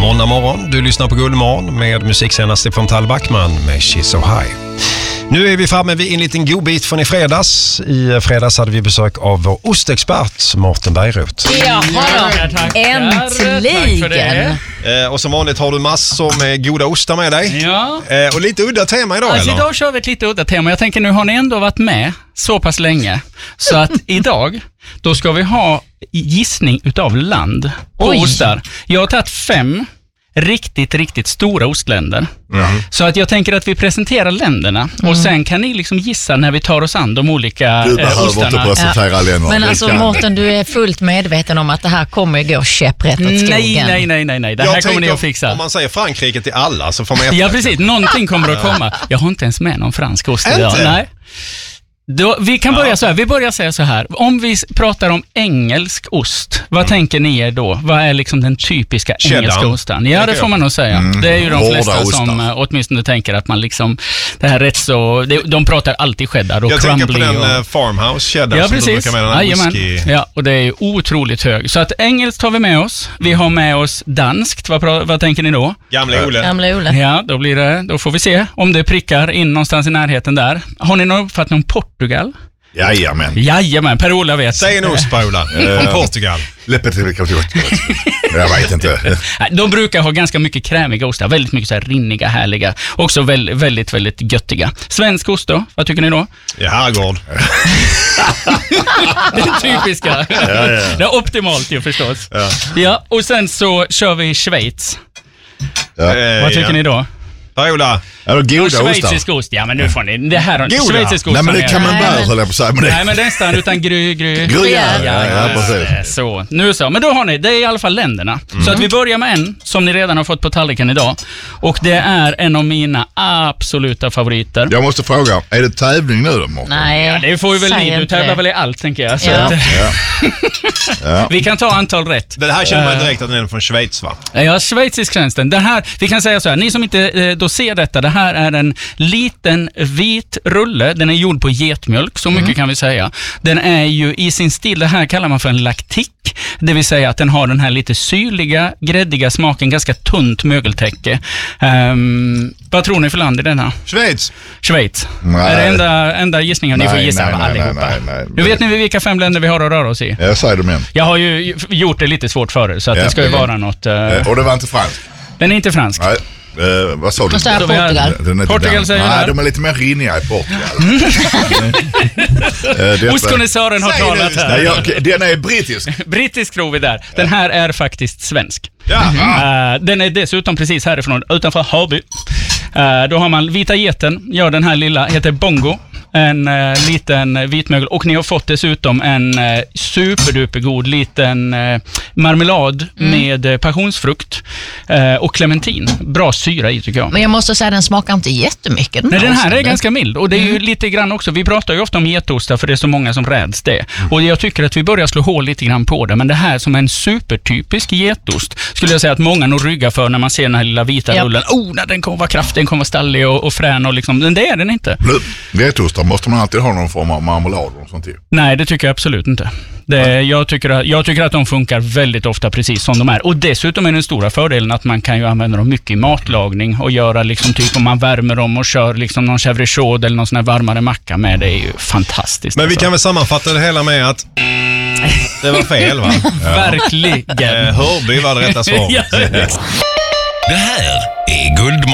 måndag morgon. Du lyssnar på Guldmorgon med musiksenast från Tal Backman med She's So High. Nu är vi framme vid en liten godbit från i fredags. I fredags hade vi besök av vår ostexpert Mårten Bergroth. Ja, äntligen! Och som vanligt har du massor med goda ostar med dig. Ja. Och lite udda tema idag, alltså, eller? idag kör vi ett lite udda tema. Jag tänker, nu har ni ändå varit med så pass länge. Så att idag, då ska vi ha gissning utav land på ostar. Jag har tagit 5 riktigt stora ostländer. Så att jag tänker att vi presenterar länderna och sen kan ni liksom gissa när vi tar oss an de olika du behöver ostarna. inte presentera länderna. Men alltså Mårten, du är fullt medveten om att det här kommer ju gå käpprätt åt skogen. Nej. Det här kommer ni att fixa. Om man säger Frankrike till alla så får man... Ja, precis. Någonting kommer att komma. Jag har inte ens med någon fransk ost idag. Nej. Då, vi kan börja så här. Vi börjar säga så här. Om vi pratar om engelsk ost, vad tänker ni er då? Vad är liksom den typiska engelska osten? Ja, det får man nog säga. Det är ju de flesta som åtminstone tänker att man liksom, det här rätt så, de pratar alltid cheddar och jag crumbly. Jag tänker på den farmhouse cheddar som du brukar med den whisky. Ja, och det är otroligt hög. Så att engelskt har vi med oss. Vi har med oss danskt. Vad tänker ni då? Gamla Ole. Ja, då får vi se om det prickar in någonstans i närheten där. Har ni någon uppfattning om Portugal? Jajamän, Per-Ola vet. Säg en ost, Per-Ola, från Portugal. Jag vet inte. De brukar ha ganska mycket krämiga ostar, väldigt mycket så här rinniga, härliga, också väldigt göttiga. Svensk ost då, vad tycker ni då? Ja, Herrgård. Den typiska. Ja. Det är optimalt ju förstås. Ja, och sen så kör vi Schweiz. Vad tycker ni då? Per-Ola. Schweizisk ost. Ja, men nu får ni det här. Schweizisk ost. Nej, men det kan man bara hålla på sig med det. Nej, men nästan utan precis. Så, nu så. Men då har ni, det är i alla fall länderna. Så att vi börjar med en som ni redan har fått på tallriken idag. Och det är en av mina absoluta favoriter. Jag måste fråga, är det tävling nu då, Mårten? Nej, ja, det får vi väl ni. Du tävlar väl i allt, tänker jag. Så vi kan ta antal rätt. Det här känner man direkt att den är från Schweiz, va? Ja, schweizisk tjänsten. Det här, vi kan säga så här, ni som inte då ser detta, det här är en liten vit rulle. Den är gjord på getmjölk, så mycket kan vi säga. Den är ju i sin stil, det här kallar man för en laktik. Det vill säga att den har den här lite syrliga, gräddiga smaken, ganska tunt mögeltäcke. Vad tror ni för land i denna? Schweiz. Nej. Är det enda gissningen ni får gissa allihopa? Nej. Nu vet ni vilka 5 länder vi har att röra oss i. Jag säger det men. Jag har ju gjort det lite svårt för er, så att det ska ju vara något... Och det var inte fransk? Den är inte fransk. Nej. Vad sa du? Portugal säger nej, de är lite mer rinniga i Portugal. Ostkonnässören har talat här. Nej, den är brittisk. Brittisk tror vi där. Den här är faktiskt svensk. Den är dessutom precis härifrån, utanför Hörby. Då har man Vita Geten, den här lilla, heter Bongo. En liten vitmögel, och ni har fått dessutom en superdupergod liten marmelad med passionsfrukt och clementin. Bra syra i, tycker jag. Men jag måste säga, den smakar inte jättemycket. Nej, den här är ganska mild, och det är ju lite grann också, vi pratar ju ofta om getostar för det är så många som räds det. Och jag tycker att vi börjar slå hål lite grann på det, men det här som en supertypisk getost skulle jag säga att många nog ryggar för när man ser den här lilla vita rullen. Den kommer vara kraftig, den kommer vara stallig och frän och liksom, men det är den inte. Getostar måste man alltid ha någon form av marmelad och sånt. Nej, det tycker jag absolut inte. Jag tycker att de funkar väldigt ofta precis som de är. Och dessutom är den stora fördelen att man kan ju använda dem mycket i matlagning och göra liksom typ om man värmer dem och kör liksom någon chèvre chaud eller någon sån här varmare macka med. Det är ju fantastiskt. Men vi kan väl sammanfatta det hela med att det var fel, va? Verkligen. Hörby var det rätta svaret. Det här är Guldmorgon